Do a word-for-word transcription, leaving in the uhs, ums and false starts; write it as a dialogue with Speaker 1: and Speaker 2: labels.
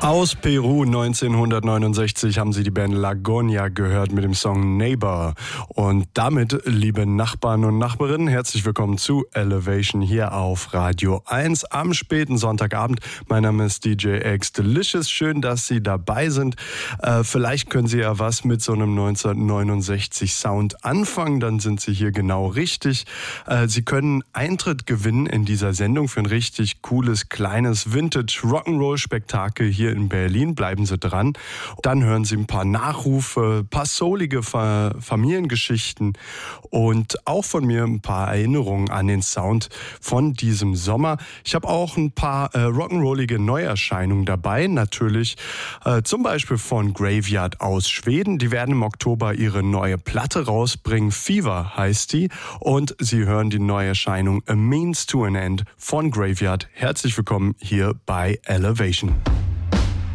Speaker 1: Aus Peru neunzehnhundertneunundsechzig haben Sie die Band Lagonia gehört mit dem Song Neighbor. Und damit, liebe Nachbarn und Nachbarinnen, herzlich willkommen zu Elevation hier auf Radio eins am späten Sonntagabend. Mein Name ist D J X Delicious. Schön, dass Sie dabei sind. Äh, vielleicht können Sie ja was mit so einem neunzehnhundertneunundsechzig Sound anfangen, dann sind Sie hier genau richtig. Äh, Sie können Eintritt gewinnen in dieser Sendung für ein richtig cooles, kleines Vintage-Rock'n'Roll-Spektakel hier in Berlin. Bleiben Sie dran. Dann hören Sie ein paar Nachrufe, ein paar soulige Fa- Familiengeschichten und auch von mir ein paar Erinnerungen an den Sound von diesem Sommer. Ich habe auch ein paar äh, rock'n'rollige Neuerscheinungen dabei. Natürlich äh, zum Beispiel von Graveyard aus Schweden. Die werden im Oktober ihre neue Platte rausbringen. Fever heißt die. Und Sie hören die Neuerscheinung A Means to an End von Graveyard. Herzlich willkommen hier bei Elevation.